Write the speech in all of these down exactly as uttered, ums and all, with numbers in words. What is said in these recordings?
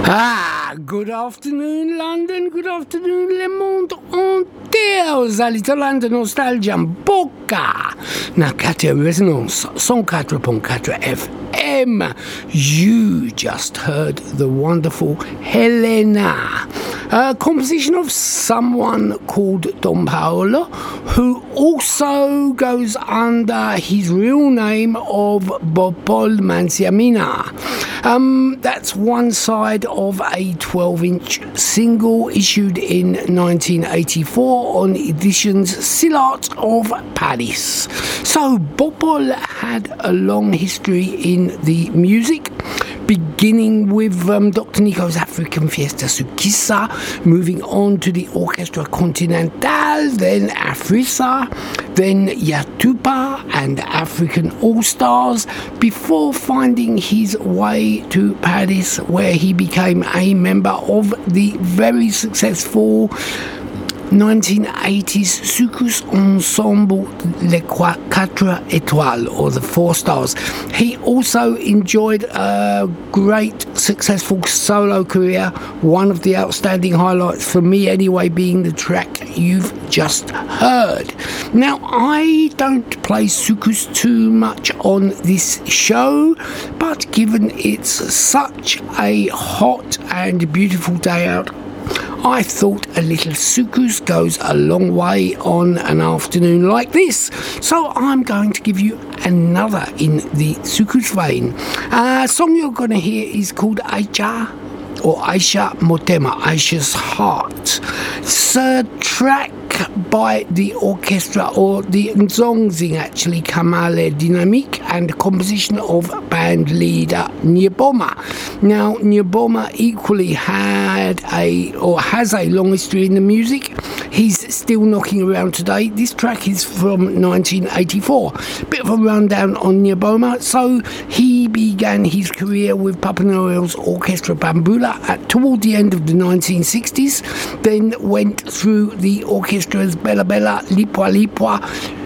Ah, good afternoon London, good afternoon Le Monde entier, Zalita London Nostalgia en bocca na quatre Resonance cent quatre point quatre F M. You just heard the wonderful Helena, a composition of someone called Don Paolo, who also goes under his real name of Bopol Mansiamina. Um, that's one side of a twelve-inch single issued in nineteen eighty-four on Editions Silat of Paris. So Bopol had a long history in the music, beginning with um, Doctor Nico's African Fiesta Sukisa, moving on to the Orchestra Continental, then Afrisa, then Yatupa and African All-Stars, before finding his way to Paris, where he became a member of the very successful nineteen eighties Soukous Ensemble Les Quatre Étoiles, or the Four Stars. He also enjoyed a great successful solo career, one of the outstanding highlights for me anyway being the track you've just heard. Now, I don't play soukous too much on this show, but given it's such a hot and beautiful day out, I thought a little soukous goes a long way on an afternoon like this. So I'm going to give you another in the soukous vein. A uh, song you're going to hear is called Aisha, or Aisha Motema, Aisha's Heart. It's a track by the orchestra, or the Nzongzing actually, Kamale Dynamique, and composition of band leader Nyeboma. Now, Nyeboma equally had a, or has a long history in the music. He's still knocking around today. This track is from nineteen eighty-four. Bit of a rundown on Nyeboma. So he began his career with Papa Noel's Orchestra Bambula at toward the end of the nineteen sixties, then went through the orchestra's Bella Bella, Lipwa Lipwa,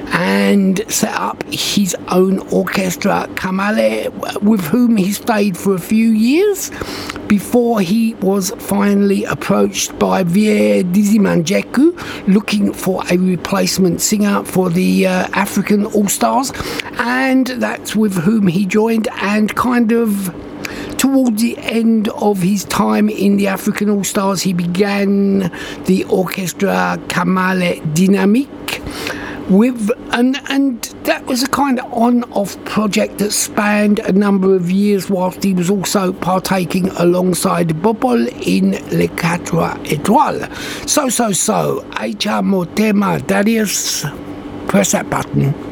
and set up his own orchestra, Kamale, with whom he stayed for a few years before he was finally approached by Vie Dizimanjeku, looking for a replacement singer for the uh, African All-Stars, and that's with whom he joined, and kind of towards the end of his time in the African All-Stars, he began the orchestra Kamale Dynamique, with and and that was a kind of on-off project that spanned a number of years, whilst he was also partaking alongside Bopol in Les Quatre Étoiles. So, so, so, Aisha Motema, Darius, press that button.